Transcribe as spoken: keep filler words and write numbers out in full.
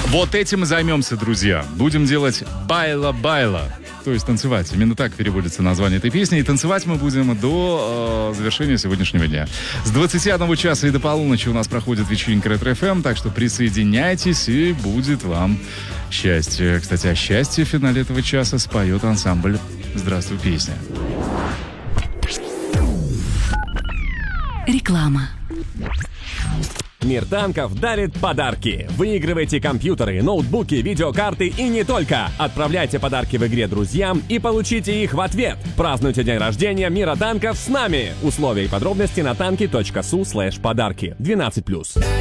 Вот этим и займемся, друзья. Будем делать байла-байла. То есть танцевать. Именно так переводится название этой песни. И танцевать мы будем до э, завершения сегодняшнего дня. С двадцати одного часа и до полуночи у нас проходит вечеринка Ретро-эф эм. Так что присоединяйтесь, и будет вам счастье. Кстати, о счастье в финале этого часа споет ансамбль «Здравствуй, песня». Реклама. Мир танков дарит подарки. Выигрывайте компьютеры, ноутбуки, видеокарты и не только. Отправляйте подарки в игре друзьям и получите их в ответ. Празднуйте день рождения Мира танков с нами. Условия и подробности на танки точка су слэш подарки. двенадцать плюс.